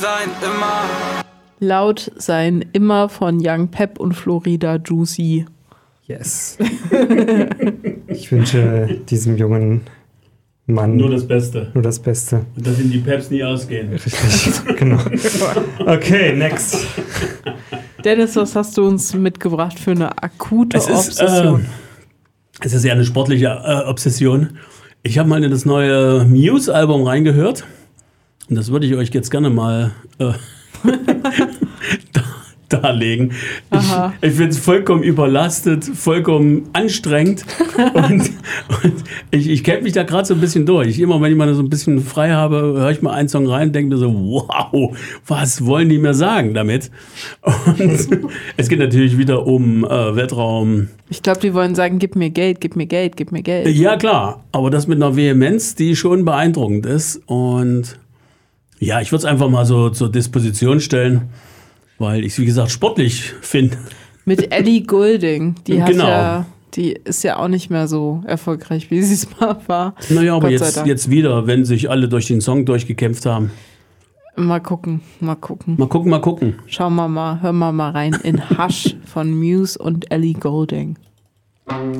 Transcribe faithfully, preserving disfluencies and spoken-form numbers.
Sein immer. Laut sein immer von Young Pep und Florida Juicy. Yes. Ich wünsche diesem jungen Mann nur das Beste. Nur das Beste. Und dass ihm die Peps nie ausgehen. Richtig, genau. Okay, next. Dennis, was hast du uns mitgebracht für eine akute es ist, Obsession? Äh, es ist ja eine sportliche äh, Obsession. Ich habe mal in das neue Muse-Album reingehört. Und das würde ich euch jetzt gerne mal äh, da, darlegen. Aha. Ich, ich finde es vollkommen überlastet, vollkommen anstrengend. und und ich, ich kämpfe mich da gerade so ein bisschen durch. Immer wenn ich mal so ein bisschen frei habe, höre ich mal einen Song rein und denke mir so, wow, was wollen die mir sagen damit? Und es geht natürlich wieder um äh, Weltraum. Ich glaube, die wollen sagen, gib mir Geld, gib mir Geld, gib mir Geld. Ja, klar. Aber das mit einer Vehemenz, die schon beeindruckend ist. Und ja, ich würde es einfach mal so zur Disposition stellen, weil ich es, wie gesagt, sportlich finde. Mit Ellie Goulding, die hat genau. ja, die ist ja auch nicht mehr so erfolgreich, wie sie es mal war. Naja, aber jetzt, jetzt wieder, wenn sich alle durch den Song durchgekämpft haben. Mal gucken, mal gucken. Mal gucken, mal gucken. Schauen wir mal, hören wir mal rein in Hush von Muse und Ellie Goulding.